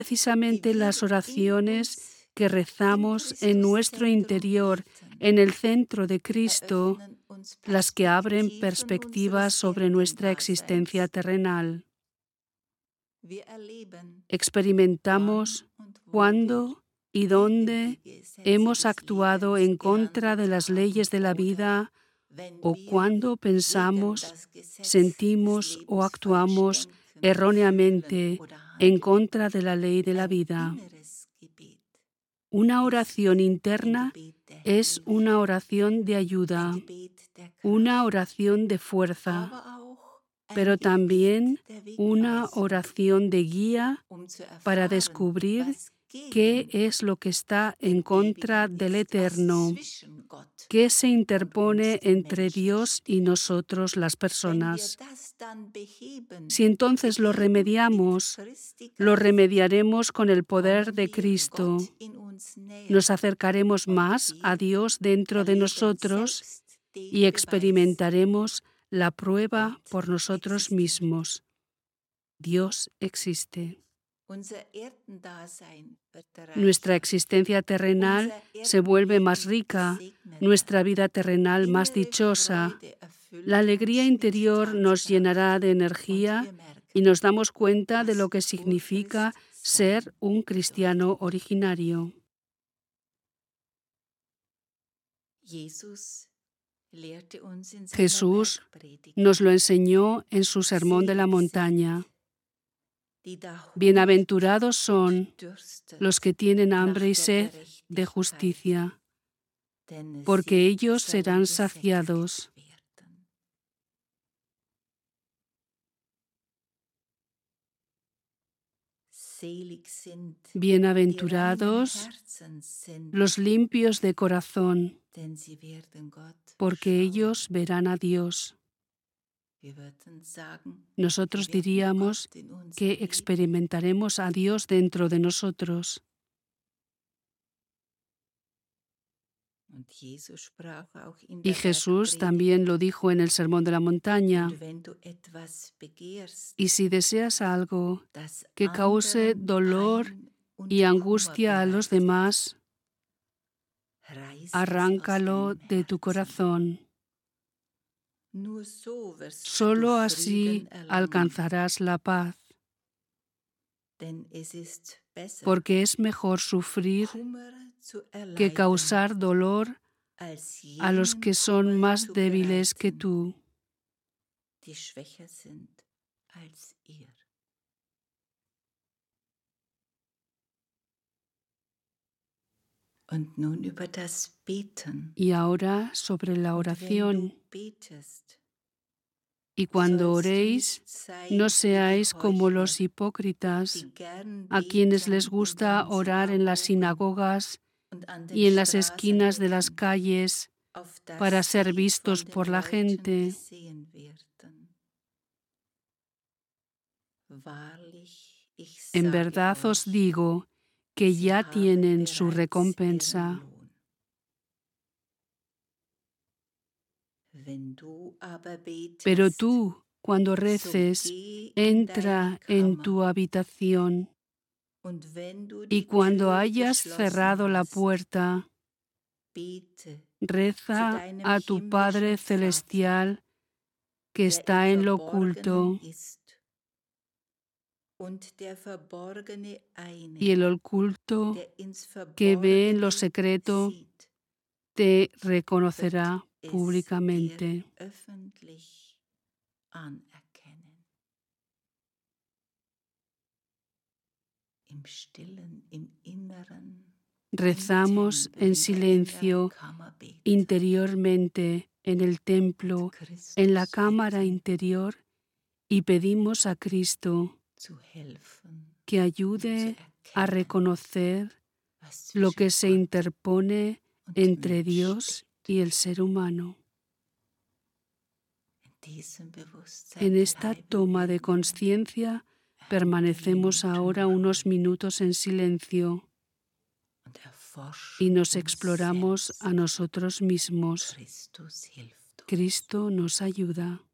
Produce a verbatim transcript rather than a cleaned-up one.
precisamente las oraciones que rezamos en nuestro interior, en el centro de Cristo, las que abren perspectivas sobre nuestra existencia terrenal. Experimentamos cuándo y dónde hemos actuado en contra de las leyes de la vida o cuándo pensamos, sentimos o actuamos erróneamente en contra de la ley de la vida. Una oración interna es una oración de ayuda, una oración de fuerza, pero también una oración de guía para descubrir qué es lo que está en contra del Eterno, qué se interpone entre Dios y nosotros las personas. Si entonces lo remediamos, lo remediaremos con el poder de Cristo. Nos acercaremos más a Dios dentro de nosotros y experimentaremos la prueba por nosotros mismos. Dios existe. Nuestra existencia terrenal se vuelve más rica, nuestra vida terrenal más dichosa. La alegría interior nos llenará de energía y nos damos cuenta de lo que significa ser un cristiano originario. Jesús nos lo enseñó en su Sermón de la Montaña. Bienaventurados son los que tienen hambre y sed de justicia, porque ellos serán saciados. Bienaventurados los limpios de corazón, porque ellos verán a Dios. Nosotros diríamos que experimentaremos a Dios dentro de nosotros. Y Jesús también lo dijo en el Sermón de la Montaña. Y si deseas algo que cause dolor y angustia a los demás, arráncalo de tu corazón. Solo así alcanzarás la paz, porque es mejor sufrir que causar dolor a los que son más débiles que tú. Y ahora sobre la oración. Y cuando oréis, no seáis como los hipócritas, a quienes les gusta orar en las sinagogas y en las esquinas de las calles para ser vistos por la gente. En verdad os digo que ya tienen su recompensa. Pero tú, cuando reces, entra en tu habitación, y cuando hayas cerrado la puerta, reza a tu Padre Celestial que está en lo oculto, y el oculto que ve en lo secreto te reconocerá públicamente. Rezamos en silencio, interiormente, en el templo, en la cámara interior, y pedimos a Cristo que ayude a reconocer lo que se interpone entre Dios y el ser humano. En esta toma de conciencia permanecemos ahora unos minutos en silencio y nos exploramos a nosotros mismos. Cristo nos ayuda.